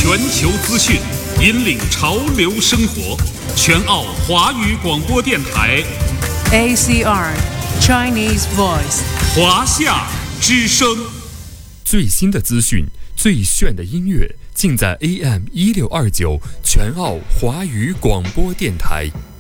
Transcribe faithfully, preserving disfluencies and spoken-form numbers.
全球资讯，引领潮流生活。全澳华语广播电台 A C R Chinese Voice 华夏之声。 最新的资讯，最炫的音乐，尽在 A M 一六二九全澳华语广播电台。